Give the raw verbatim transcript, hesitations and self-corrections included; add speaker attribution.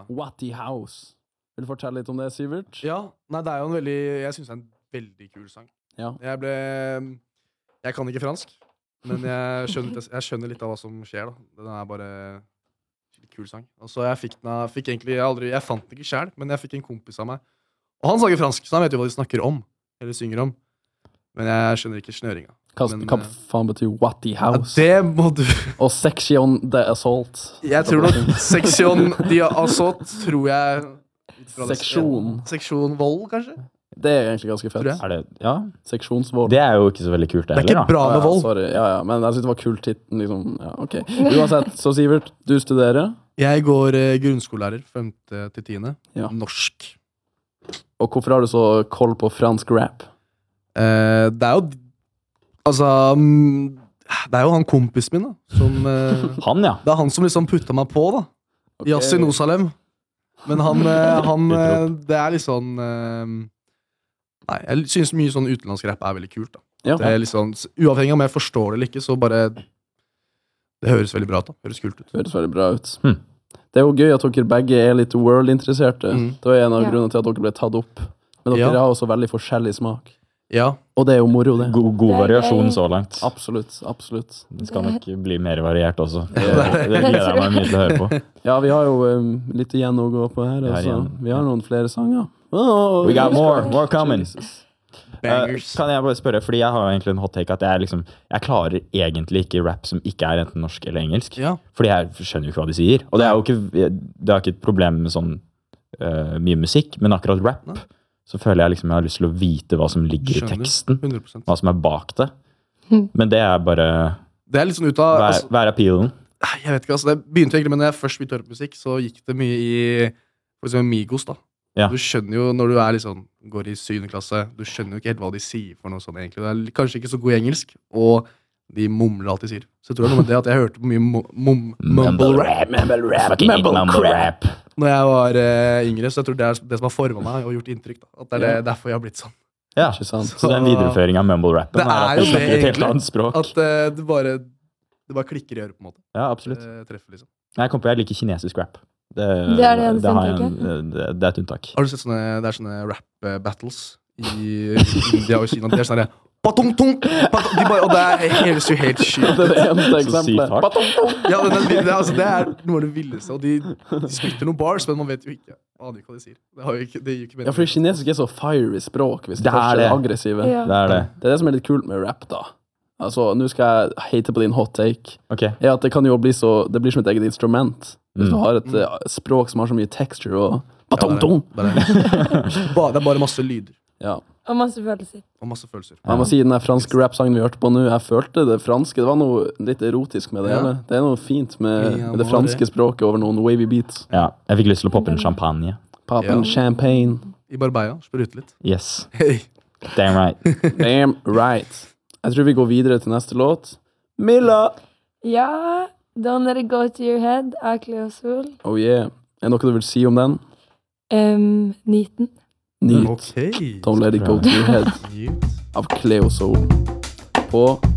Speaker 1: Watty House. Vil du fortelle litt om det, Sivert?
Speaker 2: Ja, nei, det er jo en veldig, jeg synes det er en veldig kul sang.
Speaker 1: Ja.
Speaker 2: Jeg ble, jeg kan ikke fransk, men jeg skjønner, jeg skjønner litt av hva som skjer da. Den er bare en kul sang. Og så jeg fikk den, fikk egentlig, jeg, aldri, jeg fant den ikke selv, men jeg fikk en kompis av meg. Og han snakker fransk, så han vet jo hva de snakker om, eller synger om. Men jeg skjønner ikke snøringa.
Speaker 1: Hva,
Speaker 2: men,
Speaker 1: hva faen betyr Watty House?
Speaker 2: Ja, det må du...
Speaker 1: Og Section de Assault.
Speaker 2: Jeg tror nok Section de Assault, tror jeg...
Speaker 1: Seksjon.
Speaker 2: Seksjon vold, kanskje?
Speaker 1: Det er egentlig ganske fett.
Speaker 3: Er det, ja?
Speaker 1: Seksjonsvold.
Speaker 3: Det er jo ikke så veldig kult det
Speaker 2: heller, da. Det er ikke bra med vold.
Speaker 1: Ja, sorry. Ja, ja, men jeg synes det var kult titten, liksom. Ja, ok. Uansett, så Sivert, du studerer?
Speaker 2: Jeg går eh, grunnskolelærer, femte til tiende.
Speaker 1: Ja.
Speaker 2: Norsk.
Speaker 1: Og hvorfor har du så koll på fransk rap?
Speaker 2: Eh, det er jo... Altså... mm, Det er jo han kompisen min, da. Som, eh,
Speaker 3: Han, ja.
Speaker 2: det er han som liksom putta meg på, da.
Speaker 1: Ok.
Speaker 2: Yasin Osalem. Men han, eh, han eh, Det er litt sånn eh, Nei, jeg synes mye sånn utenlandsk rap er veldig kult, da.
Speaker 1: Ja.
Speaker 2: Det er litt sånn, uavhengig om jeg forstår det eller ikke, så bare det høres veldig bra ut, da. Høres kult ut.
Speaker 1: Det høres veldig bra ut.
Speaker 3: Hmm.
Speaker 1: Det er jo gøy at dere begge er litt world-interesserte.
Speaker 2: Mm.
Speaker 1: Det var en av
Speaker 4: Ja.
Speaker 1: grunnene til at dere ble tatt opp. Men dere
Speaker 2: Ja.
Speaker 1: har også veldig forskjellig smak.
Speaker 2: Ja.
Speaker 1: Og det er jo moro, det.
Speaker 3: God, god
Speaker 4: Det er
Speaker 3: variasjon
Speaker 4: gøy.
Speaker 3: så langt.
Speaker 1: Absolutt, absolutt.
Speaker 3: Det skal nok bli mer variert også. Det,
Speaker 2: det.
Speaker 3: det gleder jeg meg mye til å høre på.
Speaker 1: Ja, vi har jo um, litt igjen å gå på her.
Speaker 3: Vi har
Speaker 1: Altså.
Speaker 3: igjen.
Speaker 1: Vi har noen flere sanger. Oh,
Speaker 3: We got more, more coming.
Speaker 1: Jesus.
Speaker 2: Bangers.
Speaker 3: Uh, kan jeg bare spørre, fordi jeg har egentlig en hot take at jeg, liksom, jeg klarer egentlig ikke rap som ikke er enten norsk eller engelsk.
Speaker 2: Ja.
Speaker 3: Fordi jeg skjønner jo ikke hva de sier. Og det er jo ikke, det er ikke et problem med sånn uh, mye musikk, men akkurat rap,
Speaker 2: Nei.
Speaker 3: så føler jeg liksom jeg har lyst til å vite hva som ligger
Speaker 2: Skjønner.
Speaker 3: i teksten.
Speaker 2: hundre prosent.
Speaker 3: Hva som er bak det. Men det er bare,
Speaker 2: Det er litt sånn ut av
Speaker 3: hva er,
Speaker 2: altså,
Speaker 3: hva er appealen?
Speaker 2: Jeg vet ikke, altså det begynte egentlig, men når jeg først begynte å høre på musikk, så gikk det mye i for eksempel Migos, da.
Speaker 3: Ja.
Speaker 2: Du skjønner jo når du er litt sånn, går i syvende klasse, du skjønner jo ikke helt hva de sier for noe sånn egentlig. Det er kanskje ikke så god i engelsk, og de mumler alt de sier. Så jeg tror det er noe med det at jeg hørte på mye mo- mum- mumble rap
Speaker 3: mumble rap, fucking
Speaker 2: Mumble
Speaker 3: mumble
Speaker 2: crap.
Speaker 3: rap.
Speaker 2: når jeg var eh, yngre, så jeg tror det er det som har formet meg og gjort inntrykk. Da. At det er det,
Speaker 1: Ja.
Speaker 2: derfor jeg har blitt sånn.
Speaker 3: Ja,
Speaker 1: Ikke sant?
Speaker 3: så det er en videreføring av mumble rappen.
Speaker 2: Det er jo det,
Speaker 3: et helt
Speaker 2: egentlig.
Speaker 3: annet språk.
Speaker 2: At eh, det, bare, det bare klikker i øret, på en måte.
Speaker 3: Ja, absolutt.
Speaker 2: Det treffer, liksom.
Speaker 3: Nei, jeg kom på jeg liker kinesisk rap. Det,
Speaker 4: Det er det eneste
Speaker 3: har jeg
Speaker 4: unntaket.
Speaker 3: en- det, det er et unntak.
Speaker 2: Har du sett sånne, det er sånne rap-battles i India og Kina? Det er sånn der, patong-tong, patong, de bare, og det er helt, helt sykt.
Speaker 1: Det er det eneste
Speaker 3: Så sykt
Speaker 1: eksempelet.
Speaker 3: hardt.
Speaker 2: Ja, det, er, det, er, altså, det er noe av det villeste, og de, de spytter noen bars, men man vet jo ikke. Aner ikke hva de sier. Det, har jo ikke, det gir ikke
Speaker 1: Ja, for
Speaker 2: mening.
Speaker 1: kinesisk er så fiery språk, hvis de
Speaker 3: Det er
Speaker 1: først er
Speaker 3: det.
Speaker 1: aggressive.
Speaker 4: Ja.
Speaker 3: Det er det.
Speaker 1: Det er det som er litt kult med rap, da. Altså, nå skal jeg hate på din hot take.
Speaker 3: Ok.
Speaker 1: Er at det kan jo bli så, det blir som et eget instrument. Hvis
Speaker 3: Mm.
Speaker 1: du har et eh, språk som har så mye texture og patong-tong.
Speaker 2: Ja, det, er det. Ba- det er bare masse lyder
Speaker 1: Ja.
Speaker 4: Og masse følelser.
Speaker 2: og masse følelser.
Speaker 1: Jeg må si den der franske rap-sangen vi hørte på nå, jeg følte det franske, det var noe litt erotisk med det
Speaker 2: Ja.
Speaker 1: hele. Det er noe fint med,
Speaker 2: Ja,
Speaker 1: med det
Speaker 2: må
Speaker 1: franske
Speaker 2: det.
Speaker 1: språket over noen wavy beats.
Speaker 3: Ja, jeg fikk lyst til å poppe en champagne.
Speaker 1: Papen
Speaker 2: Ja.
Speaker 1: champagne.
Speaker 2: I Barbeia, sprute litt.
Speaker 3: Yes,
Speaker 2: Hei.
Speaker 3: damn right.
Speaker 1: Damn right. Jeg tror vi går videre til neste låt. Milla!
Speaker 4: Ja, Don't Let It Go To Your Head av Cleo Sol.
Speaker 1: Oh yeah. Er det noe du vil si om den?
Speaker 4: Um, Niten.
Speaker 1: Neat.
Speaker 2: Ok.
Speaker 1: Don't let it go to your head
Speaker 2: Mute.
Speaker 1: av Cleo Soul på